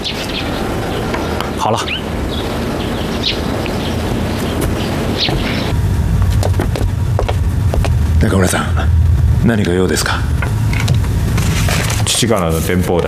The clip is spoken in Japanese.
好了。 中村さん、何か用ですか？ 父からの電報だ。